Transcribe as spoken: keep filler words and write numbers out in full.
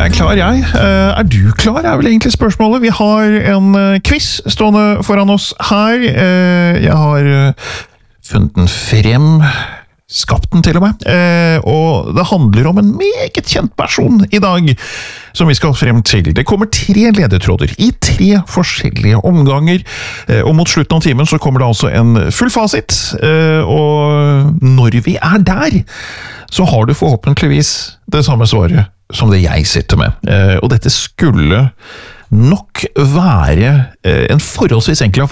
Jeg er klar, jeg. Er du klar, er vel egentlig spørsmålet. Vi har en quiz stående foran oss her. Jeg har funnet den frem, skapt den til og med, og det handler om en meget kjent person i dag, som vi skal frem til. Det kommer tre ledetråder i tre forskjellige omganger, og mot slutten av timen så kommer det altså en full fasit, og når vi er der, så har du forhåpentligvis det samme svaret som det jeg sitter med. Og dette skulle nok være en forholdsvis enkel